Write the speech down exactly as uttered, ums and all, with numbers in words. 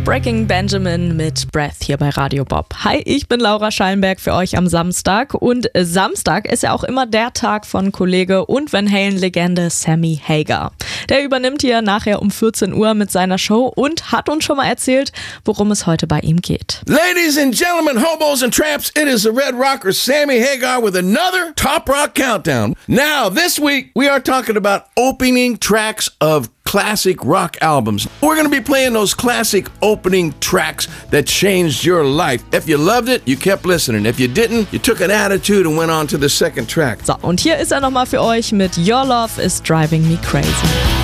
Breaking Benjamin mit Breath hier bei Radio Bob. Hi, ich bin Laura Schallenberg für euch am Samstag und Samstag ist ja auch immer der Tag von Kollege und Van Halen-Legende Sammy Hagar. Der übernimmt hier nachher um vierzehn Uhr mit seiner Show und hat uns schon mal erzählt, worum es heute bei ihm geht. Ladies and gentlemen, hobos and tramps, it is the Red Rocker Sammy Hagar with another Top Rock Countdown. Now, this week we are talking about opening tracks of classic rock albums. We're going to be playing those classic opening tracks that changed your life. If you loved it, you kept listening. If you didn't, you took an attitude and went on to the second track. So, und hier ist er nochmal für euch mit Your Love is Driving Me Crazy.